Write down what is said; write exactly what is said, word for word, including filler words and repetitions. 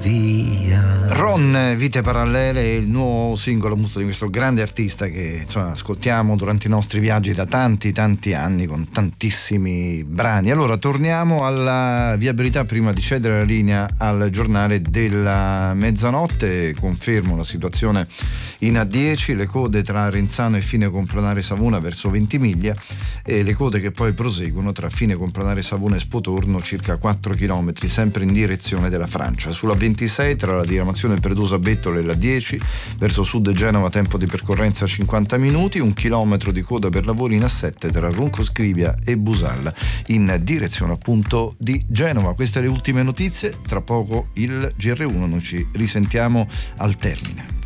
via. Ron, Vite Parallele, è il nuovo singolo appunto di questo grande artista che insomma ascoltiamo durante i nostri viaggi da tanti tanti anni con tantissimi brani. Allora torniamo alla viabilità prima di cedere la linea al giornale della mezzanotte. Confermo la situazione in A dieci, le code tra Renzano e Fine Compronare Savona verso Ventimiglia e le code che poi proseguono tra Fine Compronare Savona e Spotorno circa quattro chilometri sempre in direzione della Francia. Sulla ventisei tra la diramazione Perdusa Bettole e la dieci verso sud Genova tempo di percorrenza cinquanta minuti, un chilometro di coda per lavori in A sette tra Ronco Scrivia e Busalla in direzione appunto di Genova. Queste le ultime notizie, tra poco il G R uno, noi ci risentiamo al termine.